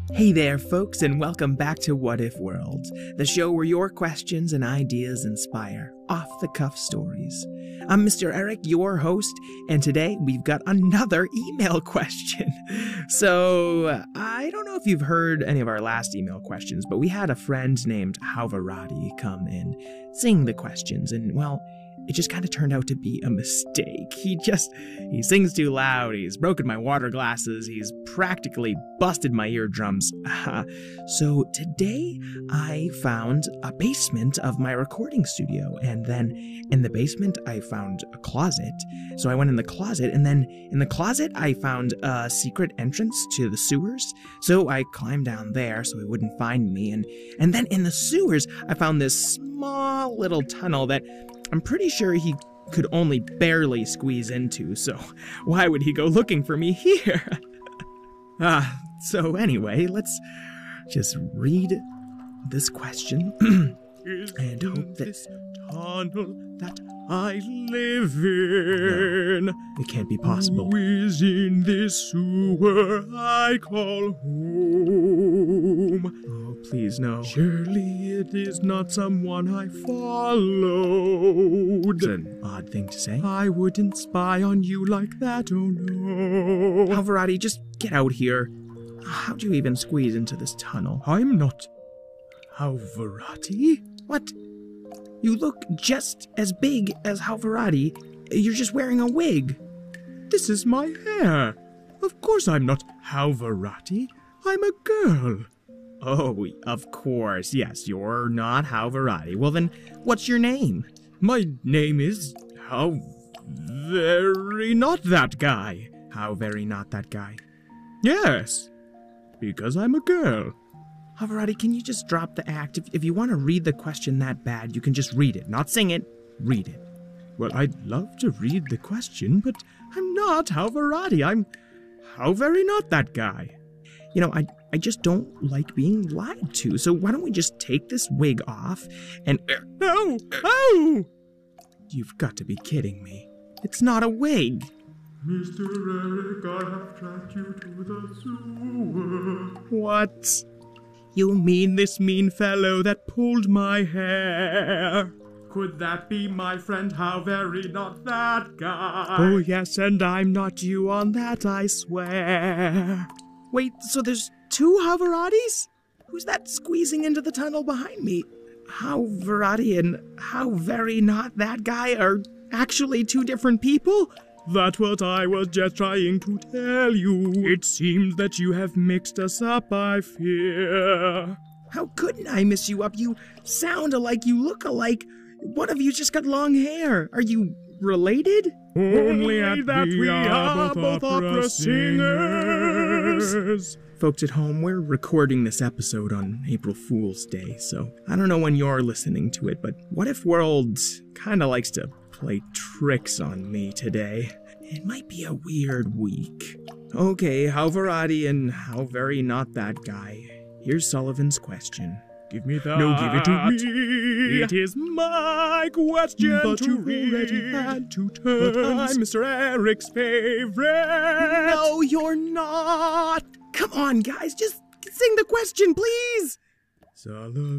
Hey there, folks, and welcome back to What If Worlds, the show where your questions and ideas inspire off-the-cuff stories. I'm Mr. Eric, your host, and today we've got another email question. So, I don't know if you've heard any of our last email questions, but we had a friend named Halvarati come and sing the questions, and, well, it just kind of turned out to be a mistake. He sings too loud, he's broken my water glasses, he's practically busted my eardrums. So today I found a basement of my recording studio, and then in the basement I found a closet. So I went in the closet, and then in the closet I found a secret entrance to the sewers. So I climbed down there so he wouldn't find me, and then in the sewers I found this small little tunnel that I'm pretty sure he could only barely squeeze into, so why would he go looking for me here? So anyway, let's just read this question and hope that this tunnel that I live in. No, it can't be possible. Who is in this sewer I call home? Oh, please no. Surely it is not someone I followed. It's an odd thing to say. I wouldn't spy on you like that, oh no. Halvarati, just get out here. How'd you even squeeze into this tunnel? I'm not Halvarati. What? You look just as big as Halvarati. You're just wearing a wig. This is my hair. Of course I'm not Halvarati. I'm a girl. Oh, of course. Yes, you're not Halvarati. Well then, what's your name? My name is How Very Not That Guy. How Very Not That Guy? Yes, because I'm a girl. Halvarati, can you just drop the act? If you want to read the question that bad, you can just read it. Not sing it, read it. Well, I'd love to read the question, but I'm not Halvarati. I'm How Very Not That Guy. You know, I just don't like being lied to, so why don't we just take this wig off and... Oh! You've got to be kidding me. It's not a wig. Mr. Eric, I have tracked you to the sewer. What? You mean this mean fellow that pulled my hair? Could that be my friend How Very Not That Guy? Oh yes, and I'm not you on that, I swear. Wait, so there's two Halvaratis? Who's that squeezing into the tunnel behind me? Halvarati and How Very Not That Guy are actually two different people? That's what I was just trying to tell you. It seems that you have mixed us up, I fear. How couldn't I mix you up? You sound alike, you look alike. One of you just got long hair. Are you related? Only that we are both opera singers. Folks at home, we're recording this episode on April Fool's Day, so I don't know when you're listening to it, but What If Worlds kinda likes to play tricks on me today. It might be a weird week. Okay, Halvarati and How Very Not That Guy. Here's Sullivan's question. Give me that. No, give it to me. It is my question, but you already had to turn. But I'm Mr. Eric's favorite. No, you're not. Come on, guys, just sing the question, please. Sullivan.